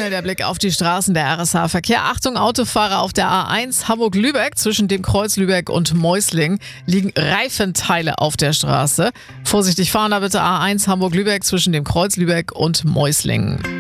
schnell der Blick auf die Straßen der RSH-Verkehr. Achtung, Autofahrer auf der A1 Hamburg-Lübeck zwischen dem Kreuz Lübeck und Meusling liegen Reifenteile auf der Straße. Vorsichtig fahren da bitte, A1 Hamburg-Lübeck zwischen dem Kreuz Lübeck und Meusling.